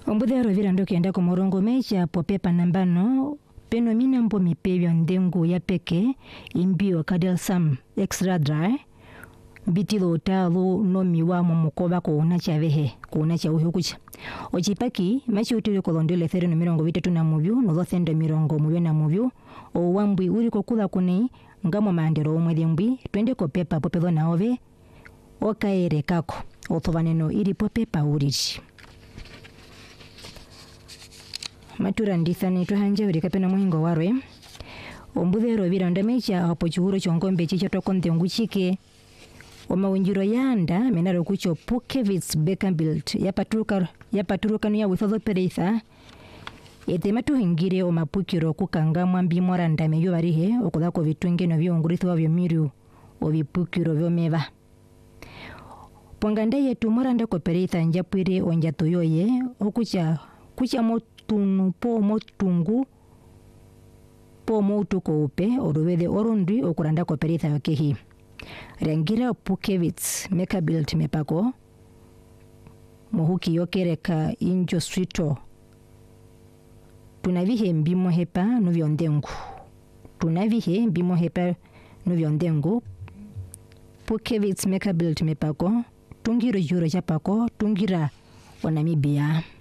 Ombudhero vira ndokienda ku morongo mecha popepa nambano peno mina mpo mipevyo ndengu ya peke imbio kadel sam extra dry bitilo talo no miwa momukoba ko unachavehe ko unachawehe kucha ochipaki machi utile kolondele 3 na muvyu no 200 na muvyu o wambwi uri kokula kuni ngamo mandero omwedembwi twende ko pepa popelo na ove okaere kako otovaneno iri popepa uriri matura ndithani tuhanje uri kapena muhingo warwe ombudhero viranda mecha hapo chuhuro chongombe chicho tokonde nguchike omawinjiro yanda menaro kucho Pukevitz Beckenbilt yapaturuka ya withodo pereitha etematu hingire omapukiro kukanga mwambi moranda meyo barihe okudako vitungeno byongurithwa byo miru obipukiro byomeva ponganda yetu moranda ko pereitha njapwire onjato yoye okucha motunu po motungu po motuko upe orubede orundwi okuranda ko pereitha yokehi Rangira Pukevitz Beckenbilt mepako mohuki yokereka injo swito tunavihe mbimo hepa nuvyondengu Pukevitz Beckenbilt mepako tungiro juro chapako tungira wa Namibia.